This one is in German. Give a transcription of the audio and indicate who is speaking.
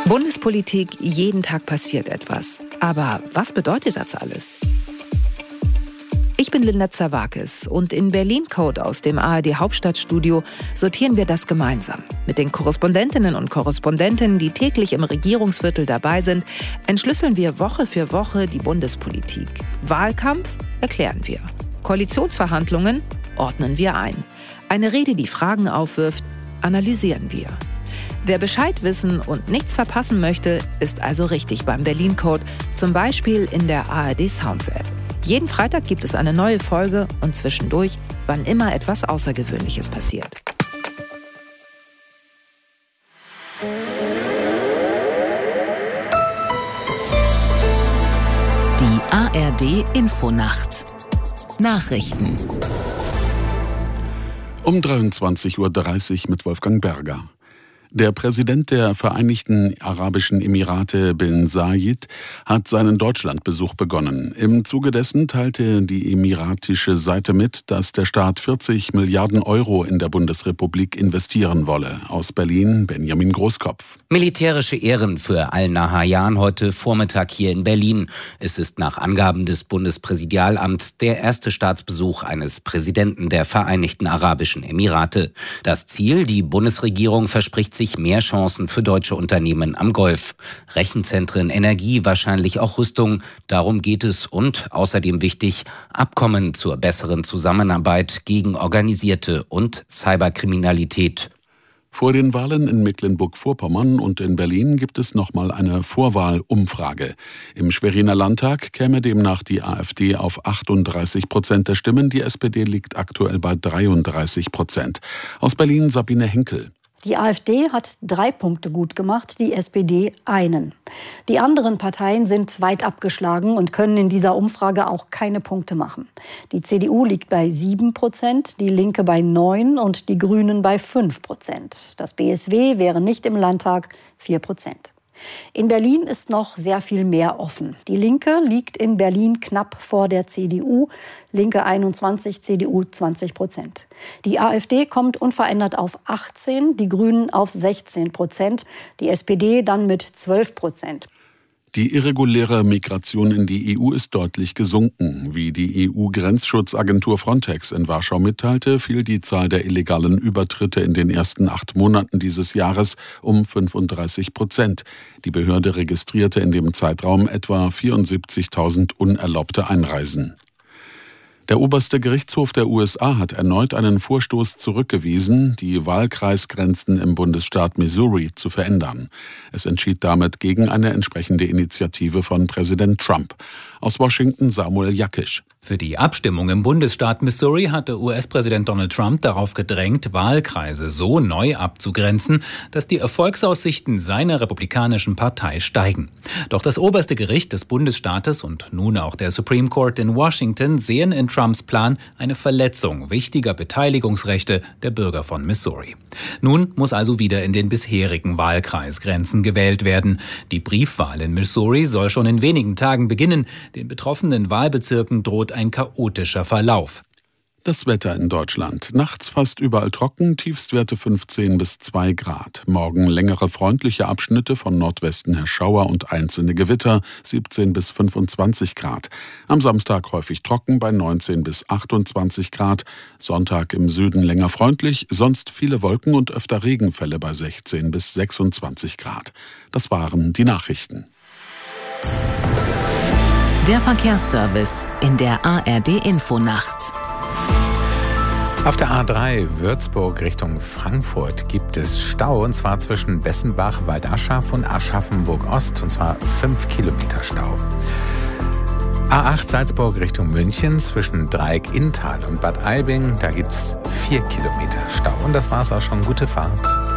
Speaker 1: Bundespolitik, jeden Tag passiert etwas. Aber was bedeutet das alles? Ich bin Linda Zawakis und in Berlin Code aus dem ARD Hauptstadtstudio sortieren wir das gemeinsam. Mit den Korrespondentinnen und Korrespondenten, die täglich im Regierungsviertel dabei sind, entschlüsseln wir Woche für Woche die Bundespolitik. Wahlkampf erklären wir. Koalitionsverhandlungen ordnen wir ein. Eine Rede, die Fragen aufwirft, analysieren wir. Wer Bescheid wissen und nichts verpassen möchte, ist also richtig beim Berlin Code, zum Beispiel in der ARD Sounds App. Jeden Freitag gibt es eine neue Folge und zwischendurch, wann immer etwas Außergewöhnliches passiert.
Speaker 2: Die ARD Infonacht. Nachrichten.
Speaker 3: Um 23:30 Uhr mit Wolfgang Berger. Der Präsident der Vereinigten Arabischen Emirate bin Zayed hat seinen Deutschlandbesuch begonnen. Im Zuge dessen teilte die emiratische Seite mit, dass der Staat 40 Milliarden Euro in der Bundesrepublik investieren wolle. Aus Berlin Benjamin Großkopf.
Speaker 4: Militärische Ehren für Al-Nahyan heute Vormittag hier in Berlin. Es ist nach Angaben des Bundespräsidialamts der erste Staatsbesuch eines Präsidenten der Vereinigten Arabischen Emirate. Das Ziel, die Bundesregierung verspricht sich mehr Chancen für deutsche Unternehmen am Golf. Rechenzentren, Energie, wahrscheinlich auch Rüstung. Darum geht es und außerdem wichtig, Abkommen zur besseren Zusammenarbeit gegen organisierte und Cyberkriminalität.
Speaker 3: Vor den Wahlen in Mecklenburg-Vorpommern und in Berlin gibt es nochmal eine Vorwahlumfrage. Im Schweriner Landtag käme demnach die AfD auf 38% der Stimmen. Die SPD liegt aktuell bei 33%. Aus Berlin Sabine Henkel.
Speaker 5: Die AfD hat 3 Punkte gut gemacht, die SPD einen. Die anderen Parteien sind weit abgeschlagen und können in dieser Umfrage auch keine Punkte machen. Die CDU liegt bei 7%, die Linke bei 9% und die Grünen bei 5%. Das BSW wäre nicht im Landtag 4%. In Berlin ist noch sehr viel mehr offen. Die Linke liegt in Berlin knapp vor der CDU, Linke 21, CDU 20%. Die AfD kommt unverändert auf 18%, die Grünen auf 16%, die SPD dann mit 12%.
Speaker 3: Die irreguläre Migration in die EU ist deutlich gesunken. Wie die EU-Grenzschutzagentur Frontex in Warschau mitteilte, fiel die Zahl der illegalen Übertritte in den ersten 8 Monaten dieses Jahres um 35%. Die Behörde registrierte in dem Zeitraum etwa 74.000 unerlaubte Einreisen. Der oberste Gerichtshof der USA hat erneut einen Vorstoß zurückgewiesen, die Wahlkreisgrenzen im Bundesstaat Missouri zu verändern. Es entschied damit gegen eine entsprechende Initiative von Präsident Trump. Aus Washington Samuel Jakisch.
Speaker 6: Für die Abstimmung im Bundesstaat Missouri hatte US-Präsident Donald Trump darauf gedrängt, Wahlkreise so neu abzugrenzen, dass die Erfolgsaussichten seiner republikanischen Partei steigen. Doch das oberste Gericht des Bundesstaates und nun auch der Supreme Court in Washington sehen in Trumps Plan eine Verletzung wichtiger Beteiligungsrechte der Bürger von Missouri. Nun muss also wieder in den bisherigen Wahlkreisgrenzen gewählt werden. Die Briefwahl in Missouri soll schon in wenigen Tagen beginnen. Den betroffenen Wahlbezirken droht ein chaotischer Verlauf.
Speaker 3: Das Wetter in Deutschland. Nachts fast überall trocken, Tiefstwerte 15 bis 2 Grad. Morgen längere freundliche Abschnitte, von Nordwesten her Schauer und einzelne Gewitter, 17 bis 25 Grad. Am Samstag häufig trocken bei 19 bis 28 Grad. Sonntag im Süden länger freundlich, sonst viele Wolken und öfter Regenfälle bei 16 bis 26 Grad. Das waren die Nachrichten.
Speaker 2: Der Verkehrsservice in der ARD Infonacht.
Speaker 7: Auf der A3 Würzburg Richtung Frankfurt gibt es Stau, und zwar zwischen Bessenbach, Waldaschaf und Aschaffenburg-Ost, und zwar 5 Kilometer Stau. A8 Salzburg Richtung München zwischen Dreieck-Inntal und Bad Aibling, da gibt es 4 Kilometer Stau. Und das war's auch schon. Gute Fahrt.